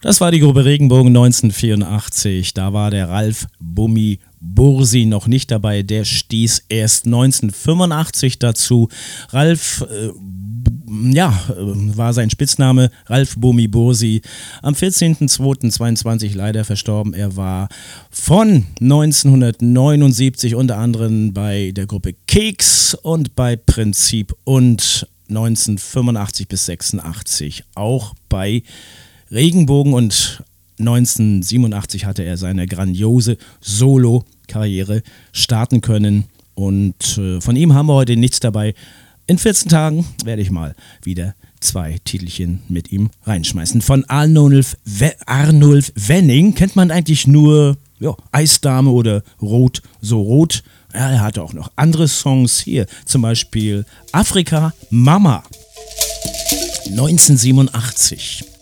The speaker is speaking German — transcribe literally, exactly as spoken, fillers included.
Das war die Gruppe Regenbogen neunzehnhundertvierundachtzig. Da war der Ralf Bummi Bursi noch nicht dabei. Der stieß erst neunzehnhundertfünfundachtzig dazu. Ralf, äh, ja, war sein Spitzname, Ralf Bummi Bursi. Am vierzehnten zweiten zweiundzwanzig leider verstorben. Er war von neunzehnhundertneunundsiebzig unter anderem bei der Gruppe Keks und bei Prinzip und neunzehnhundertfünfundachtzig bis sechsundachtzig auch bei Regenbogen, und neunzehnhundertsiebenundachtzig hatte er seine grandiose Solo-Karriere starten können, und äh, von ihm haben wir heute nichts dabei. In vierzehn Tagen werde ich mal wieder zwei Titelchen mit ihm reinschmeißen. Von Arnulf, We- Arnulf Wenning kennt man eigentlich nur ja, Eisdame oder Rot, so rot. Ja, er hatte auch noch andere Songs hier, zum Beispiel Afrika Mama neunzehnhundertsiebenundachtzig.